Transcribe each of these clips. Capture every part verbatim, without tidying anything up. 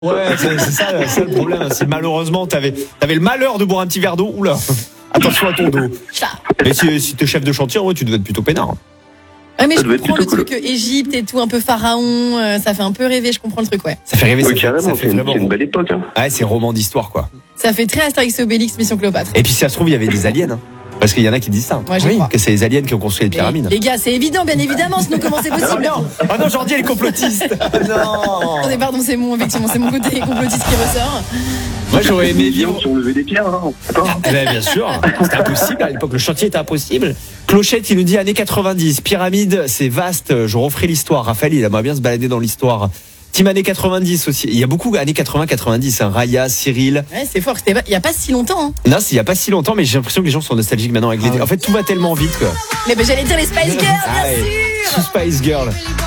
Ouais, c'est, c'est ça, c'est ça le problème. Si malheureusement t'avais, t'avais le malheur de boire un petit verre d'eau, oula, attention à ton dos. Mais si, si t'es chef de chantier, ouais, tu dois être plutôt peinard. Ouais, mais ça je comprends le cool. truc Égypte et tout, un peu pharaon, euh, ça fait un peu rêver, je comprends le truc, ouais. Ça fait rêver, oui, ça, carrément, ça fait c'est vraiment. Une, une belle époque. Hein. Ouais, c'est roman d'histoire, quoi. Ça fait très Astérix et Obélix, Mission Cléopâtre. Et puis si ça se trouve, il y avait des aliens. Hein. Parce qu'il y en a qui disent ça. Ouais, je oui, crois. Que c'est les aliens qui ont construit les pyramides. Les, les gars, c'est évident, bien évidemment, sinon comment c'est possible? Ah non, ah non, Jordi, elle est complotiste. Non. Attendez, pardon, c'est mon, effectivement, c'est mon côté complotiste qui ressort. Moi, j'aurais aimé vivre. Sur lever des pierres, hein. Eh ben, bien sûr, c'était impossible à l'époque. Le chantier était impossible. Clochette, il nous dit années quatre-vingt-dix. Pyramide, c'est vaste. Je referai l'histoire. Raphaël, il aimerait bien se balader dans l'histoire. Team années quatre-vingt-dix aussi. Il y a beaucoup années quatre-vingts quatre-vingt-dix. Hein. Raya, Cyril. Ouais, c'est fort. C'était il y a pas si longtemps. Hein. Non, il y a pas si longtemps, mais j'ai l'impression que les gens sont nostalgiques maintenant avec les. Ah ouais. En fait, tout va tellement vite quoi. Mais ben, j'allais dire les Spice Girls, bien ah ouais. sûr. Spice Girls.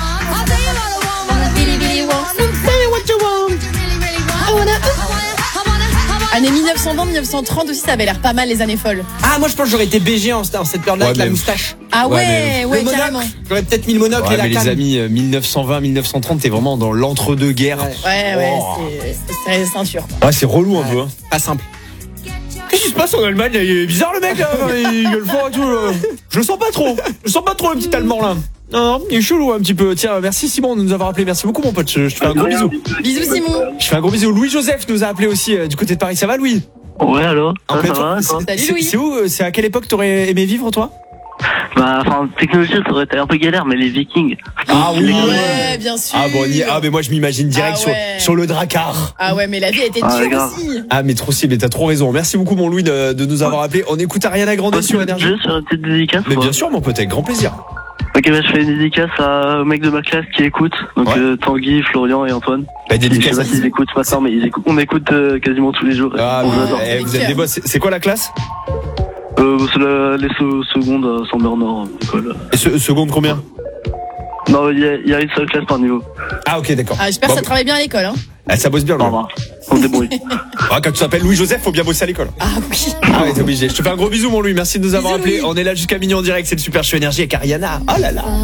Années mille neuf cent vingt mille neuf cent trente aussi, ça avait l'air pas mal les années folles. Ah, moi je pense que j'aurais été B G en, en cette période-là ouais, avec mais... la moustache. Ah ouais, ouais, ouais carrément. J'aurais peut-être mis le monocle ouais, et la mais canne. Les amis, mille neuf cent vingt mille neuf cent trente, t'es vraiment dans l'entre-deux-guerres. Ouais, ouais, ouais oh. c'est, c'est ceinture. Ouais, c'est relou un ouais. peu. Hein. Pas simple. Qu'est-ce qui se passe en Allemagne? Il est bizarre le mec là, il gueule fort et tout. Là. Je le sens pas trop. Je le sens pas trop le petit Allemand là. Non, non, il est chelou un petit peu. Tiens, merci Simon de nous avoir appelé. Merci beaucoup mon pote. Je, je te fais un gros bisou. Bisous Simon. Je fais un gros bisou. Louis-Joseph nous a appelé aussi euh, du côté de Paris. Ça va Louis? Ouais, allô. En fait, ça va, c'est, c'est, c'est où? C'est à quelle époque t'aurais aimé vivre toi? Bah, enfin, technologie, ça aurait été un peu galère, mais les Vikings. Ah oui, ouais, bien sûr. Ah bon, ah mais moi je m'imagine direct ah ouais. sur sur le Drakkar. Ah ouais, mais la vie a été dure ah, aussi. Ah mais trop si, mais t'as trop raison. Merci beaucoup mon Louis de, de nous avoir appelé. On écoute Ariana Grande sur Énergie. Juste sur une petite dédicace. Mais bien sûr mon pote, avec grand plaisir. Ok, bah je fais une dédicace à un mec de ma classe qui écoute, donc ouais. euh, Tanguy, Florian et Antoine. Bah, dédicace. Je sais pas s'ils écoutent ce matin, mais ils écoutent, on écoute euh, quasiment tous les jours. Ah, mais, eh, vous êtes des boss. C'est, c'est quoi la classe? Euh, c'est la, les so- secondes à Saint-Bernard, l'école. Et ce, secondes combien? Non, il y, y a une seule classe par niveau. Ah ok, d'accord. Ah, j'espère bon, que ça travaille bien à l'école, hein. Ah, ça bosse bien, là. On débrouille. Ah, quand tu t'appelles Louis-Joseph, faut bien bosser à l'école. Ah oui. Ah ouais, t'es obligé. Je te fais un gros bisou, mon Louis. Merci de nous avoir Bisous, appelés. Louis. On est là jusqu'à minuit en direct. C'est le Super Show Énergie avec Ariana. Oh là là.